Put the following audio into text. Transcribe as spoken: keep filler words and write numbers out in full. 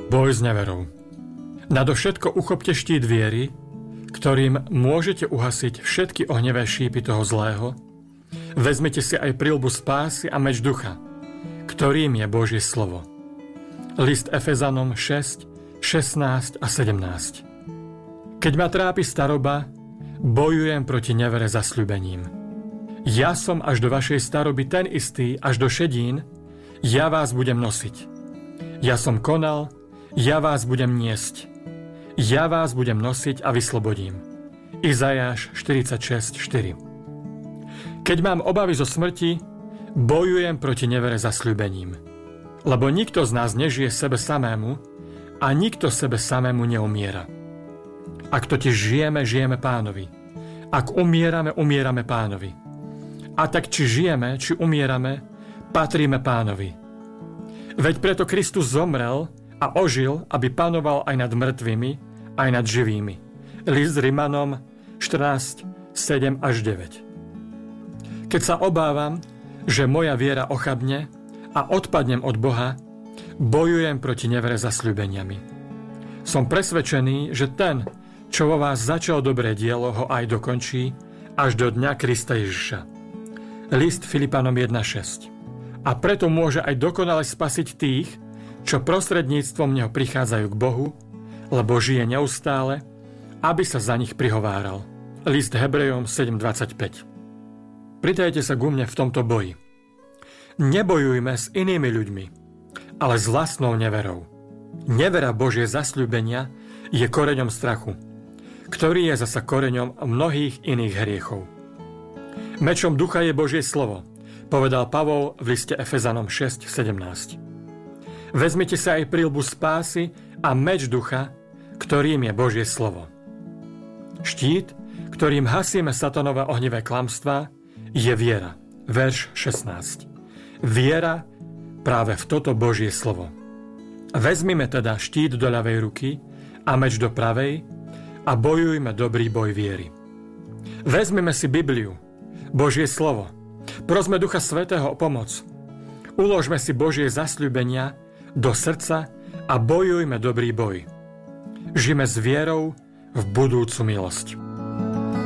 Boj s neverou. Nadovšetko uchopte štít viery, ktorým môžete uhasiť všetky ohnivé šípy toho zlého. Vezmite si aj prilbu spásy a meč ducha, ktorým je Božie slovo. List Efezanom šesť, šestnásť a sedemnásť. Keď ma trápi staroba, bojujem proti nevere zasľúbením. Ja som až do vašej staroby ten istý, až do šedín, ja vás budem nosiť. Ja som konal, ja vás budem niesť. Ja vás budem nosiť a vyslobodím. Izajáš štyridsaťšesť štyri. Keď mám obavy zo smrti, bojujem proti nevere zasľúbením. Lebo nikto z nás nežije sebe samému a nikto sebe samému neumiera. Ak totiž žijeme, žijeme Pánovi. Ak umierame, umierame Pánovi. A tak či žijeme, či umierame, patríme Pánovi. Veď preto Kristus zomrel a ožil, aby panoval aj nad mŕtvými, aj nad živými. List Rimanom štrnásť, sedem až deväť. Keď sa obávam, že moja viera ochabne a odpadnem od Boha, bojujem proti nevere zasľúbeniami. Som presvedčený, že ten, čo vo vás začal dobré dielo, ho aj dokončí až do dňa Krista Ježiša. List Filipanom jeden šesť. A preto môže aj dokonale spasiť tých, čo prostredníctvom neho prichádzajú k Bohu, lebo žije neustále, aby sa za nich prihováral. List Hebrejom sedem dvadsaťpäť. Pridajte sa ku mne v tomto boji. Nebojujme s inými ľuďmi, ale s vlastnou neverou. Nevera Božie zasľúbenia je koreňom strachu, ktorý je zasa koreňom mnohých iných hriechov. Mečom ducha je Božie slovo, povedal Pavol v liste Efezanom šesť sedemnásť. Vezmite sa aj prilbu spásy a meč ducha, ktorým je Božie slovo. Štít, ktorým hasíme satanové ohnivé klamstvá, je viera. Verš šestnásť. Viera práve v toto Božie slovo. Vezmime teda štít do ľavej ruky a meč do pravej a bojujme dobrý boj viery. Vezmime si Bibliu, Božie slovo. Prosme Ducha Svätého o pomoc. Uložme si Božie zasľúbenia do srdca a bojujme dobrý boj. Žijeme s vierou v budúcu milosť.